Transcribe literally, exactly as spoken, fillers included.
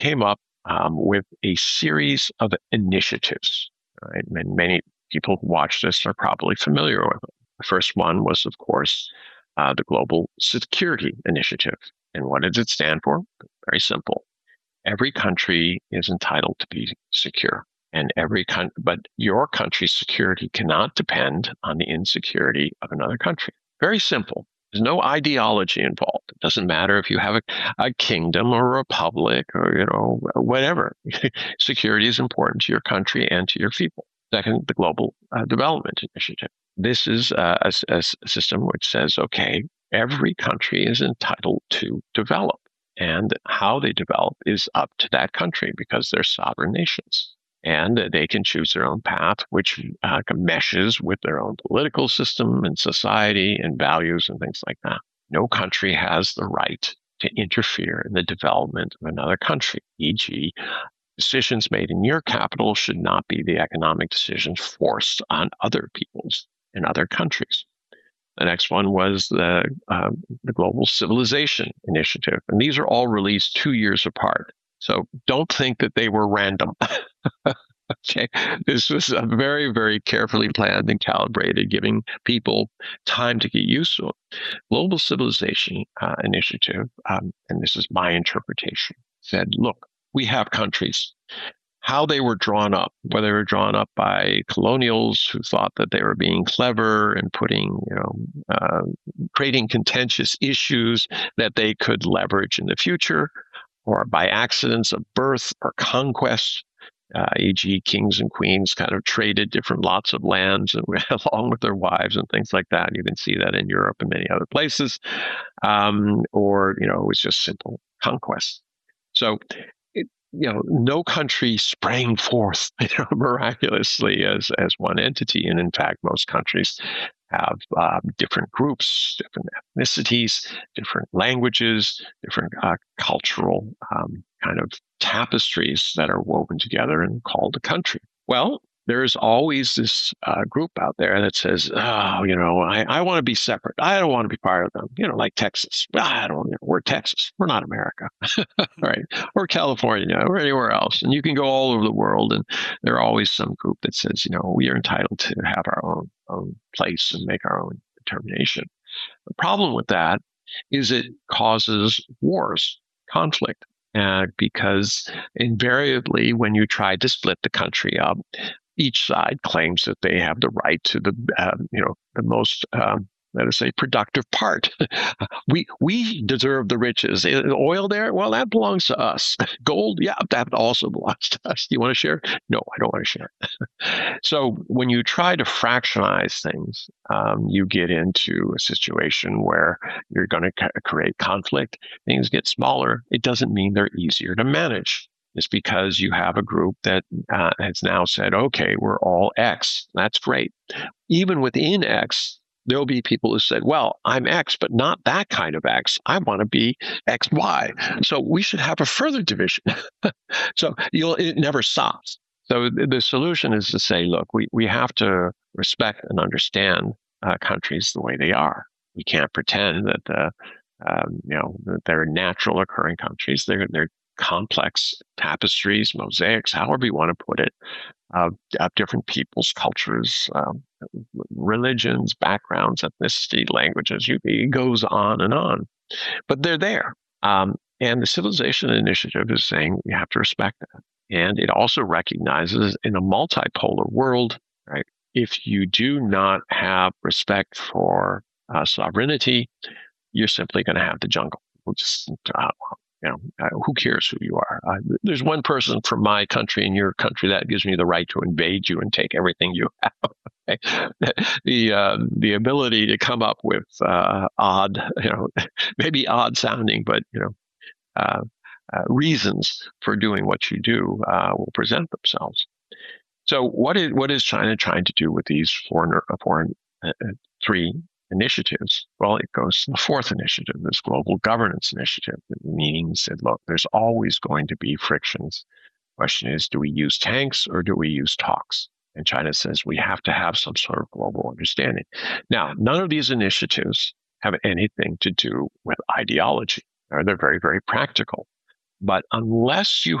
came up um, with a series of initiatives. Right? And many people who watch this are probably familiar with it. The first one was, of course, uh, the Global Security Initiative. And what does it stand for? Very simple. Every country is entitled to be secure. And every con- but your country's security cannot depend on the insecurity of another country. Very simple. There's no ideology involved. It doesn't matter if you have a, a kingdom or a republic or, you know, whatever. Security is important to your country and to your people. Second, the Global uh, Development Initiative. This is uh, a, a system which says, okay, every country is entitled to develop. And how they develop is up to that country because they're sovereign nations. And they can choose their own path, which uh, meshes with their own political system and society and values and things like that. No country has the right to interfere in the development of another country, for example, decisions made in your capital should not be the economic decisions forced on other peoples in other countries. The next one was the, uh, the Global Civilization Initiative. And these are all released two years apart. So don't think that they were random. Okay, this was a very, very carefully planned and calibrated, giving people time to get used to it. Global Civilization uh, Initiative, um, and this is my interpretation, said, look, we have countries. How they were drawn up, whether they were drawn up by colonials who thought that they were being clever and putting, you know, uh, creating contentious issues that they could leverage in the future, or by accidents of birth or conquest, uh, for example, kings and queens kind of traded different lots of lands and along with their wives and things like that. You can see that in Europe and many other places, um, or you know, it was just simple conquest. So you know, no country sprang forth you know, miraculously as as one entity, and in fact, most countries have uh, different groups, different ethnicities, different languages, different uh, cultural um, kind of tapestries that are woven together and called a country. Well, there's always this uh, group out there that says, oh, you know, I, I want to be separate. I don't want to be part of them. You know, like Texas. I don't, you know, we're Texas. We're not America. Right. Or California or anywhere else. And you can go all over the world. And there's always some group that says, you know, we are entitled to have our own, own place and make our own determination. The problem with that is it causes wars, conflict. Uh, because invariably, when you try to split the country up, each side claims that they have the right to the, uh, you know, the most, um, let us say, productive part. we we deserve the riches. Oil there, well, that belongs to us. Gold, yeah, that also belongs to us. Do you want to share? No, I don't want to share. So when you try to fractionize things, um, you get into a situation where you're going to c- create conflict. Things get smaller. It doesn't mean they're easier to manage. It's because you have a group that uh, has now said, okay, we're all X. That's great. Even within X, there'll be people who said, well, I'm X, but not that kind of X. I want to be X Y. So we should have a further division. So you'll, it never stops. So the solution is to say, look, we, we have to respect and understand uh, countries the way they are. We can't pretend that uh, um, you know that they're natural occurring countries. They're they're complex tapestries, mosaics, however you want to put it, of, of different peoples, cultures, um, religions, backgrounds, ethnicity, languages. You, it goes on and on, but they're there. Um, and the Civilization Initiative is saying we have to respect that. And it also recognizes in a multipolar world, right, if you do not have respect for uh, sovereignty, you're simply going to have the jungle. We'll just, uh, you know, uh, who cares who you are? Uh, there's one person from my country and your country that gives me the right to invade you and take everything you have. Okay? the uh, the ability to come up with uh, odd, you know, maybe odd sounding, but you know, uh, uh, reasons for doing what you do uh, will present themselves. So, what is what is China trying to do with these foreign foreign uh, three initiatives? Well, it goes to the fourth initiative, this global governance initiative, meaning said, look, there's always going to be frictions. Question is, do we use tanks or do we use talks? And China says we have to have some sort of global understanding. Now, none of these initiatives have anything to do with ideology. They're very, very practical. But unless you